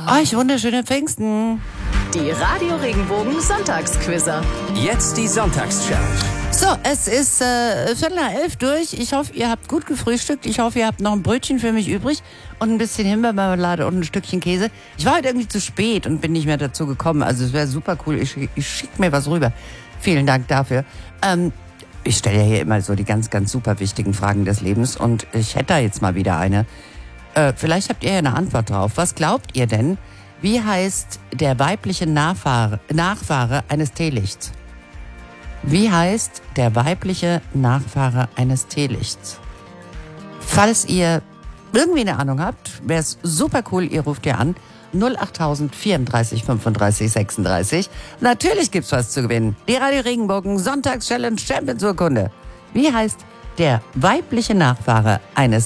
Euch wunderschöne Pfingsten. Die Radio Regenbogen Sonntagsquizzer. Jetzt die Sonntagschallenge. So, es ist 10:45 durch. Ich hoffe, ihr habt gut gefrühstückt. Ich hoffe, ihr habt noch ein Brötchen für mich übrig und ein bisschen Himbeermarmelade und ein Stückchen Käse. Ich war heute irgendwie zu spät und bin nicht mehr dazu gekommen. Also es wäre super cool. Ich schicke mir was rüber. Vielen Dank dafür. Ich stelle ja hier immer so die ganz, ganz super wichtigen Fragen des Lebens und ich hätte da jetzt mal wieder eine. Vielleicht habt ihr ja eine Antwort drauf. Was glaubt ihr denn? Wie heißt der weibliche Nachfahre eines Teelichts? Wie heißt der weibliche Nachfahre eines Teelichts? Falls ihr irgendwie eine Ahnung habt, wäre es super cool, ihr ruft ihr an. 08000 34 35 36. Natürlich gibt's was zu gewinnen. Die Radio Regenbogen Sonntagschallenge Champions Urkunde. Wie heißt der weibliche Nachfahre eines